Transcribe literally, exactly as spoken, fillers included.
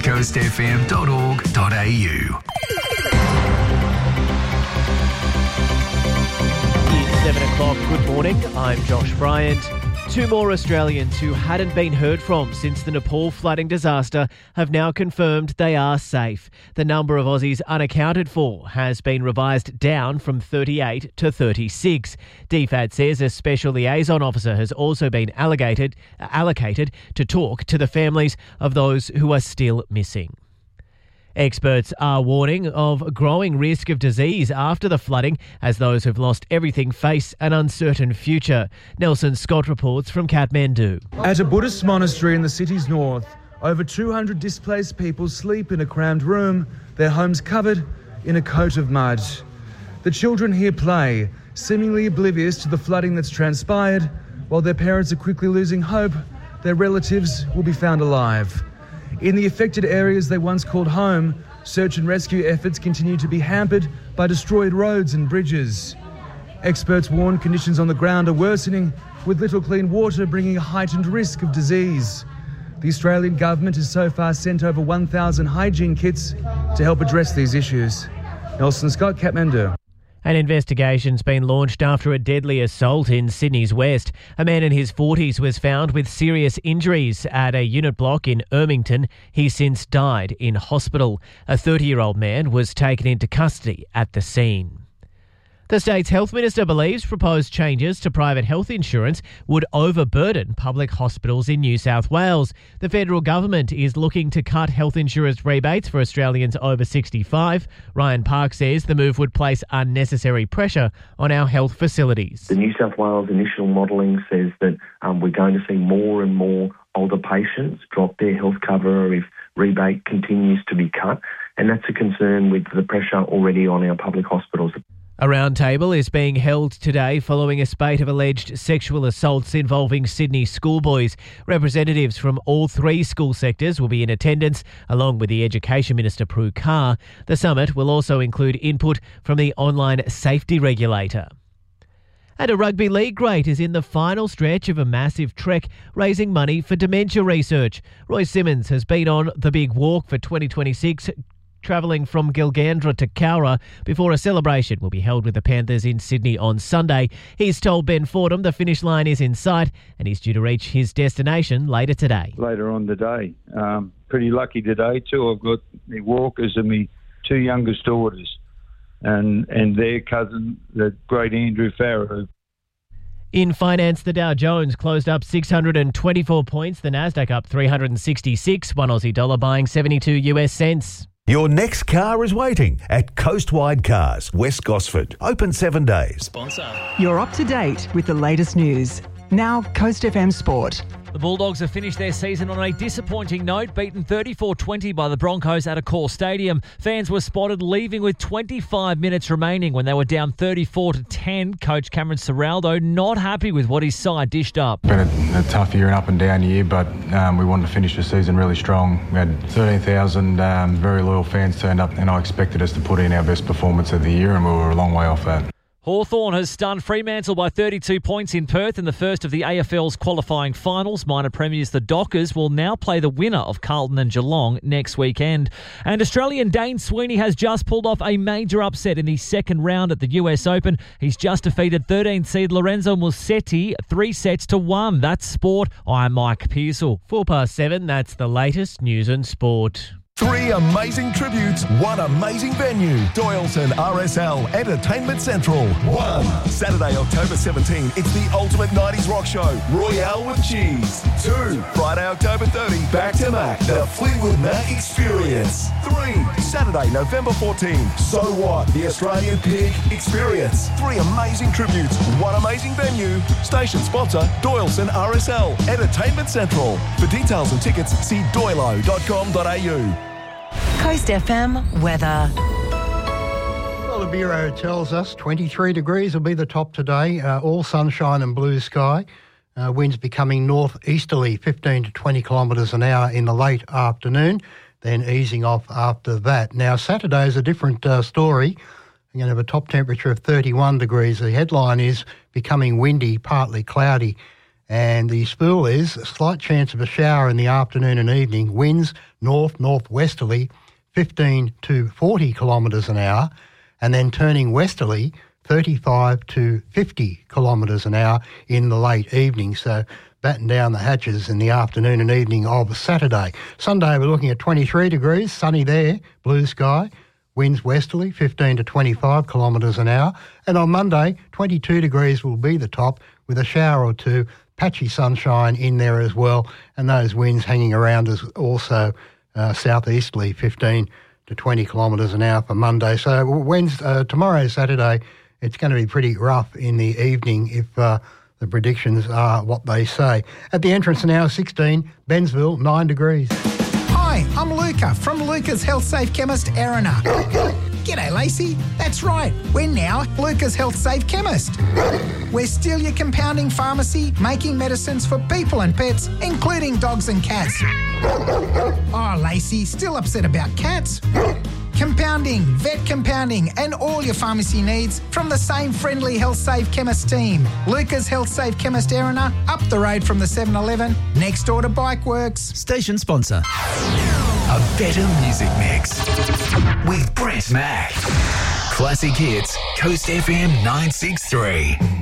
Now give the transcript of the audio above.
coast f m dot org dot a u. It's seven o'clock. Good morning. I'm Josh Bryant. Two more Australians who hadn't been heard from since the Nepal flooding disaster have now confirmed they are safe. The number of Aussies unaccounted for has been revised down from thirty-eight to thirty-six. D F A D says a special liaison officer has also been allocated, allocated to talk to the families of those who are still missing. Experts are warning of a growing risk of disease after the flooding as those who've lost everything face an uncertain future. Nelson Scott reports from Kathmandu. At a Buddhist monastery in the city's north, over two hundred displaced people sleep in a crammed room, their homes covered in a coat of mud. The children here play, seemingly oblivious to the flooding that's transpired, while their parents are quickly losing hope their relatives will be found alive. In the affected areas they once called home, search and rescue efforts continue to be hampered by destroyed roads and bridges. Experts warn conditions on the ground are worsening, with little clean water bringing a heightened risk of disease. The Australian government has so far sent over one thousand hygiene kits to help address these issues. Nelson Scott, Kathmandu. An investigation's been launched after a deadly assault in Sydney's West. A man in his forties was found with serious injuries at a unit block in Ermington. He since died in hospital. A thirty-year-old man was taken into custody at the scene. The state's health minister believes proposed changes to private health insurance would overburden public hospitals in New South Wales. The federal government is looking to cut health insurance rebates for Australians over sixty-five. Ryan Park says the move would place unnecessary pressure on our health facilities. The New South Wales initial modelling says that um, we're going to see more and more older patients drop their health cover if rebate continues to be cut, and that's a concern with the pressure already on our public hospitals. A roundtable is being held today following a spate of alleged sexual assaults involving Sydney schoolboys. Representatives from all three school sectors will be in attendance, along with the Education Minister Prue Carr. The summit will also include input from the online safety regulator. And a rugby league great is in the final stretch of a massive trek raising money for dementia research. Roy Simmons has been on the big walk for twenty twenty-six, travelling from Gilgandra to Cowra before a celebration will be held with the Panthers in Sydney on Sunday. He's told Ben Fordham the finish line is in sight and he's due to reach his destination later today. Later on today. Um, pretty lucky today too. I've got my walkers and my two youngest daughters and, and their cousin, the great Andrew Farrow. In finance, the Dow Jones closed up six hundred twenty-four points, the Nasdaq up three hundred sixty-six, one Aussie dollar buying seventy-two US cents. Your next car is waiting at Coastwide Cars, West Gosford. Open seven days. Sponsor. You're up to date with the latest news. Now, Coast F M Sport. The Bulldogs have finished their season on a disappointing note, beaten thirty-four twenty by the Broncos at Accor Stadium. Fans were spotted leaving with twenty-five minutes remaining when they were down thirty-four to ten. Coach Cameron Ciraldo not happy with what his side dished up. Been a, a tough year and up and down year, but um, we wanted to finish the season really strong. We had thirteen thousand um, very loyal fans turned up, and I expected us to put in our best performance of the year, and we were a long way off that. Hawthorn has stunned Fremantle by thirty-two points in Perth in the first of the A F L's qualifying finals. Minor premiers the Dockers will now play the winner of Carlton and Geelong next weekend. And Australian Dane Sweeney has just pulled off a major upset in the second round at the U S Open. He's just defeated thirteenth seed Lorenzo Musetti three sets to one. That's sport. I'm Mike Pearsall. Four past seven, that's the latest news and sport. Three amazing tributes, one amazing venue. Doyleton R S L Entertainment Central. One, Saturday, October seventeenth, it's the ultimate nineties rock show, Royale with Cheese. Two, Friday, October thirtieth, Back to Mac, the Fleetwood Mac Experience. Three, Saturday, November fourteenth, So What, the Australian Pig Experience. Three amazing tributes, one amazing venue. Station sponsor, Doyleton R S L Entertainment Central. For details and tickets, see doylo dot com dot a u. Coast F M weather. Well, the Bureau tells us twenty-three degrees will be the top today. Uh, all sunshine and blue sky. Uh, winds becoming northeasterly, fifteen to twenty kilometres an hour in the late afternoon, then easing off after that. Now, Saturday is a different uh, story. We're going to have a top temperature of thirty-one degrees. The headline is becoming windy, partly cloudy. And the spool is a slight chance of a shower in the afternoon and evening. Winds north-northwesterly, fifteen to forty kilometres an hour, and then turning westerly, thirty-five to fifty kilometres an hour in the late evening. So batten down the hatches in the afternoon and evening of Saturday. Sunday we're looking at twenty-three degrees, sunny there, blue sky, winds westerly, fifteen to twenty-five kilometres an hour. And on Monday, twenty-two degrees will be the top with a shower or two, patchy sunshine in there as well, and those winds hanging around us also uh, southeasterly, fifteen to twenty kilometres an hour for Monday. So Wednesday, uh, tomorrow, Saturday, it's going to be pretty rough in the evening if uh, the predictions are what they say. At the entrance now, sixteen, Bensville, nine degrees. Hi, I'm Luca from Luca's Health Safe Chemist, Erina. G'day, Lacey. That's right, we're now Luca's Health Safe Chemist. We're still your compounding pharmacy, making medicines for people and pets, including dogs and cats. Oh, Lacey, still upset about cats? Compounding, vet compounding, and all your pharmacy needs from the same friendly Health Safe Chemist team. Luca's Health Safe Chemist Erina, up the road from the seven eleven, next door to Bike Works. Station sponsor. A better music mix with Brett Mack. Classic hits, Coast F M nine six three.